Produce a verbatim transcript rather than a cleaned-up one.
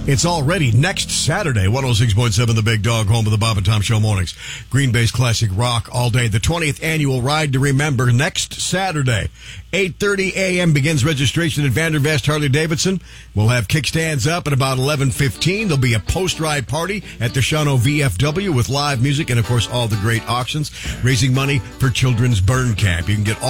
It's already next Saturday, one oh six point seven The Big Dog, home of the Bob and Tom Show mornings. Green Bay's classic rock all day. The twentieth annual Ride to Remember next Saturday. eight thirty a.m. begins registration at Vandervest Harley-Davidson. We'll have kickstands up at about eleven fifteen. There'll be a post-ride party at the Shawano V F W with live music and, of course, all the great auctions, raising money for Children's Burn Camp. You can get all